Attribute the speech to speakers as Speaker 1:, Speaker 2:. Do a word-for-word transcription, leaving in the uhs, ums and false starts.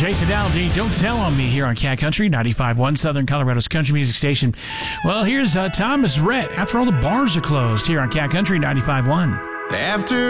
Speaker 1: Jason Aldean, Don't Tell on Me here on Cat Country, ninety-five point one, Southern Colorado's country music station. Well, here's uh, Thomas Rhett. After all the bars are closed here on Cat Country, ninety-five point one.
Speaker 2: After